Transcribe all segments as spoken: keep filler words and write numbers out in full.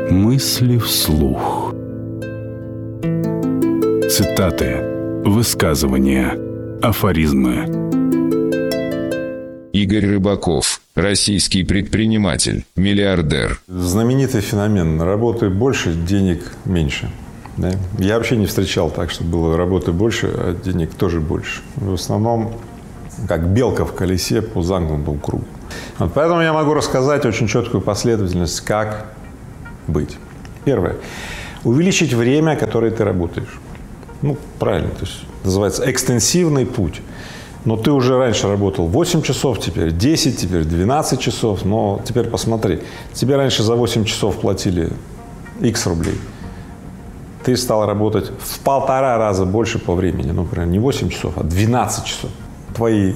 Мысли вслух. Цитаты, высказывания, афоризмы. Игорь Рыбаков, российский предприниматель, миллиардер. Знаменитый феномен. Работы больше, денег меньше. Да? Я вообще не встречал так, что было работы больше, а денег тоже больше. В основном, как белка в колесе по замкнутому кругу. Вот поэтому я могу рассказать очень четкую последовательность, как быть. Первое. Увеличить время, которое ты работаешь. Ну, правильно, то есть называется экстенсивный путь. Но ты уже раньше работал восемь часов, теперь десять, теперь двенадцать часов. Но теперь посмотри, тебе раньше за восемь часов платили X рублей. Ты стал работать в полтора раза больше по времени. Ну, например, не восемь часов, а двенадцать часов. Твои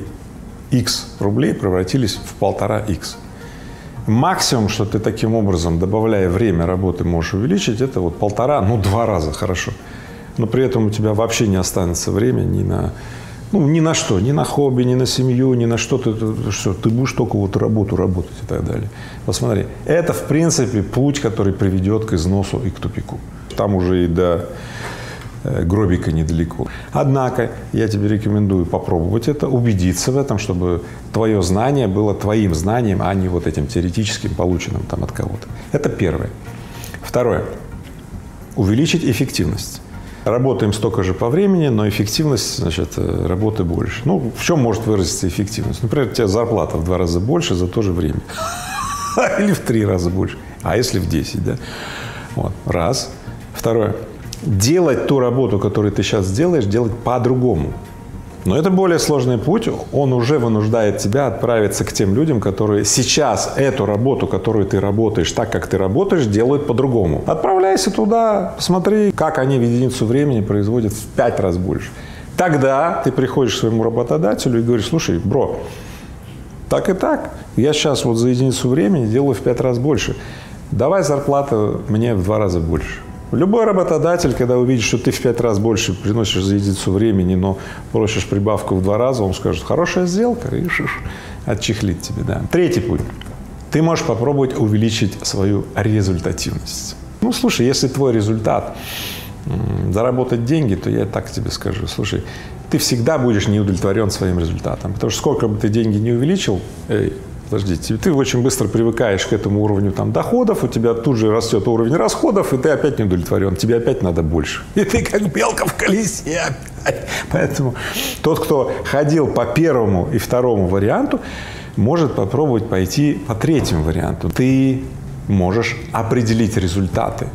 X рублей превратились в полтора X. Максимум, что ты таким образом, добавляя время работы, можешь увеличить, это вот полтора, ну, два раза, хорошо. Но при этом у тебя вообще не останется времени ни на, ну, ни на что, ни на хобби, ни на семью, ни на что. Ты, ты, что, ты будешь только вот работу работать и так далее. Посмотри, это, в принципе, путь, который приведет к износу и к тупику. Там уже и до гробика недалеко. Однако я тебе рекомендую попробовать это, убедиться в этом, чтобы твое знание было твоим знанием, а не вот этим теоретическим, полученным там от кого-то. Это первое. Второе. Увеличить эффективность. Работаем столько же по времени, но эффективность, значит, работы больше. Ну, в чем может выразиться эффективность? Например, у тебя зарплата в два раза больше за то же время. Или в три раза больше. А если в десять, да? Вот. Раз. Второе. Делать ту работу, которую ты сейчас делаешь, делать по-другому. Но это более сложный путь, он уже вынуждает тебя отправиться к тем людям, которые сейчас эту работу, которую ты работаешь, так как ты работаешь, делают по-другому. Отправляйся туда, посмотри, как они в единицу времени производят в пять раз больше. Тогда ты приходишь к своему работодателю и говоришь: слушай, бро, так и так, я сейчас вот за единицу времени делаю в пять раз больше. Давай зарплату мне в два раза больше. Любой работодатель, когда увидит, что ты в пять раз больше приносишь за единицу времени, но просишь прибавку в два раза, он скажет: хорошая сделка, и отчехлит тебе. Да. Третий путь. Ты можешь попробовать увеличить свою результативность. Ну, слушай, если твой результат м, заработать деньги, то я так тебе скажу. Слушай, ты всегда будешь неудовлетворен своим результатом. Потому что сколько бы ты деньги не увеличил, эй, подожди, ты очень быстро привыкаешь к этому уровню там, доходов, у тебя тут же растет уровень расходов, и ты опять не удовлетворен, тебе опять надо больше. И ты как белка в колесе опять. Поэтому тот, кто ходил по первому и второму варианту, может попробовать пойти по третьему варианту. Ты можешь определить результаты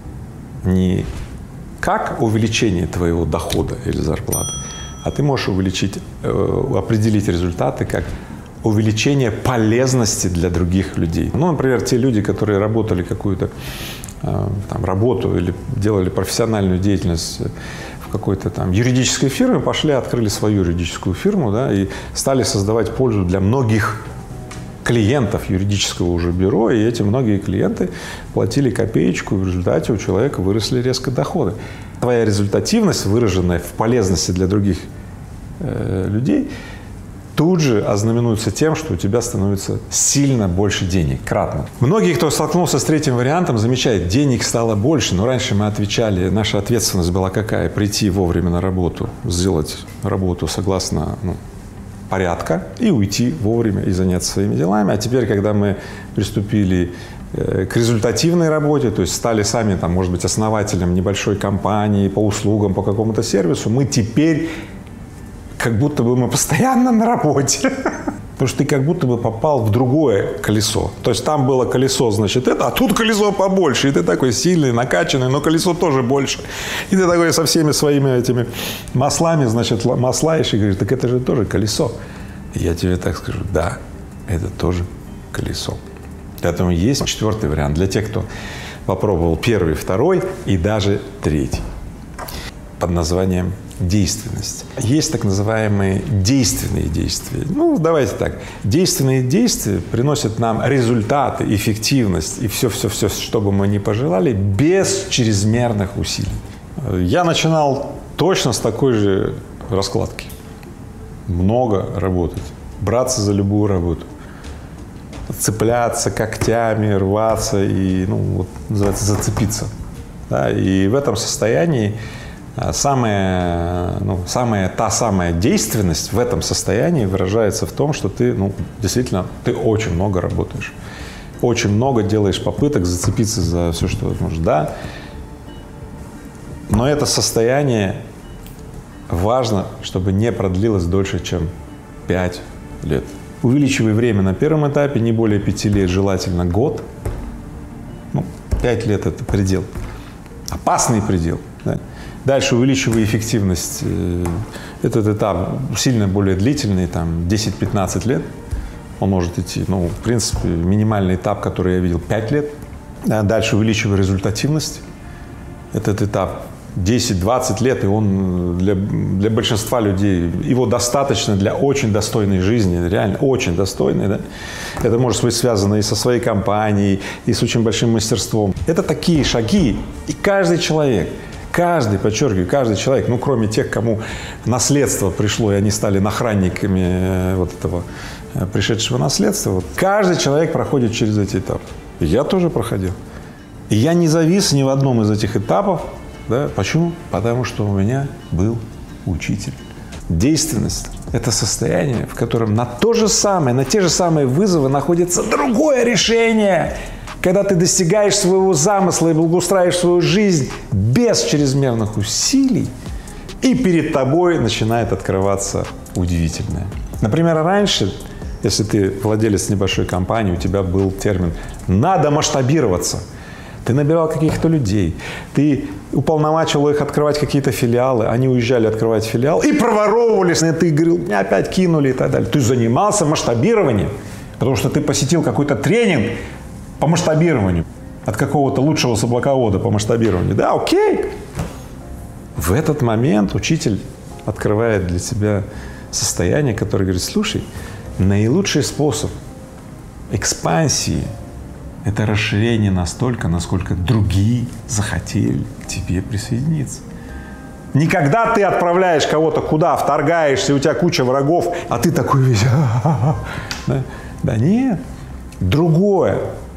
не как увеличение твоего дохода или зарплаты, а ты можешь увеличить, э, определить результаты как увеличение полезности для других людей. Ну, например, те люди, которые работали какую-то э, там, работу или делали профессиональную деятельность в какой-то там юридической фирме, пошли, открыли свою юридическую фирму, да, и стали создавать пользу для многих клиентов юридического уже бюро, и эти многие клиенты платили копеечку, и в результате у человека выросли резко доходы. Твоя результативность, выраженная в полезности для других э, людей, тут же ознаменуется тем, что у тебя становится сильно больше денег, кратно. Многие, кто столкнулся с третьим вариантом, замечают: денег стало больше, но раньше мы отвечали, наша ответственность была какая? Прийти вовремя на работу, сделать работу согласно ну, порядка и уйти вовремя и заняться своими делами. А теперь, когда мы приступили э, к результативной работе, то есть стали сами, там, может быть, основателем небольшой компании по услугам, по какому-то сервису, мы теперь как будто бы мы постоянно на работе. Потому что ты как будто бы попал в другое колесо. То есть там было колесо, значит, это, а тут колесо побольше. И ты такой сильный, накачанный, но колесо тоже больше. И ты такой со всеми своими этими маслами, значит, маслаешь и говоришь: так это же тоже колесо. И я тебе так скажу: да, это тоже колесо. Поэтому есть четвертый вариант для тех, кто попробовал первый, второй и даже третий. Под названием действенность. Есть так называемые действенные действия. Ну, давайте так. Действенные действия приносят нам результаты, эффективность и все-все-все, что бы мы ни пожелали, без чрезмерных усилий. Я начинал точно с такой же раскладки. Много работать. Браться за любую работу. цепляться когтями, рваться и, ну, вот, называется, зацепиться. Да? И в этом состоянии самая, ну, самая, та самая действенность в этом состоянии выражается в том, что ты, ну, действительно, ты очень много работаешь. Очень много делаешь попыток зацепиться за все, что возможно. Да? Но это состояние важно, чтобы не продлилось дольше, чем пять лет. Увеличивай время на первом этапе, не более пяти лет, желательно год. Ну, пять лет – это предел. Опасный предел. Да? Дальше увеличивай эффективность. Этот этап сильно более длительный, там десять-пятнадцать лет. Он может идти, ну, в принципе, минимальный этап, который я видел, пять лет. Да? Дальше увеличивай результативность. Этот этап десять-двадцать лет, и он для, для большинства людей, его достаточно для очень достойной жизни, реально очень достойной. Да? Это может быть связано и со своей компанией, и с очень большим мастерством. Это такие шаги, и каждый человек, каждый, подчеркиваю, каждый человек, ну, кроме тех, кому наследство пришло, и они стали охранниками вот этого пришедшего наследства, вот, каждый человек проходит через эти этапы. И я тоже проходил. И я не завис ни в одном из этих этапов. Да? Почему? Потому что у меня был учитель. Действенность – это состояние, в котором на то же самое, на те же самые вызовы находится другое решение. Когда ты достигаешь своего замысла и благоустраиваешь свою жизнь без чрезмерных усилий, и перед тобой начинает открываться удивительное. Например, раньше, если ты владелец небольшой компании, у тебя был термин «надо масштабироваться». Ты набирал каких-то людей, ты уполномачивал их открывать какие-то филиалы, они уезжали открывать филиал и проворовывались, и ты говорил, меня опять кинули и так далее. Ты занимался масштабированием, потому что ты посетил какой-то тренинг по масштабированию от какого-то лучшего соблаковода по масштабированию. Да, окей. В этот момент учитель открывает для тебя состояние, которое говорит, слушай, наилучший способ экспансии – это расширение настолько, насколько другие захотели к тебе присоединиться. Не когда ты отправляешь кого-то куда, вторгаешься, у тебя куча врагов, а ты такой весь… Да? Да нет. Другое.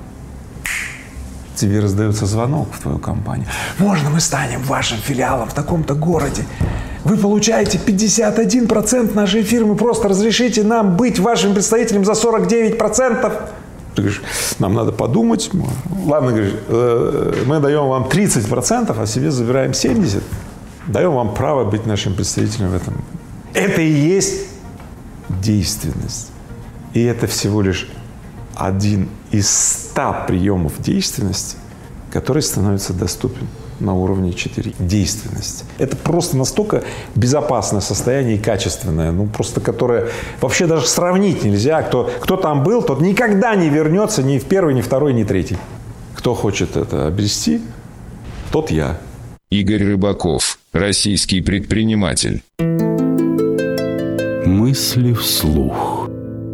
Тебе раздается звонок в твою компанию. Можно мы станем вашим филиалом в таком-то городе? Вы получаете пятьдесят один процент нашей фирмы, просто разрешите нам быть вашим представителем за сорок девять процентов. Ты говоришь, нам надо подумать. Ладно, говоришь, мы даем вам тридцать процентов, а себе забираем семьдесят процентов. Даем вам право быть нашим представителем в этом. Это и есть действенность. И это всего лишь один из ста приемов действенности, который становится доступен на уровне четыре. Действенность. Это просто настолько безопасное состояние и качественное, ну просто которое вообще даже сравнить нельзя. Кто, кто там был, тот никогда не вернется ни в первый, ни второй, ни третий. Кто хочет это обрести, тот я. Игорь Рыбаков, российский предприниматель. Мысли вслух.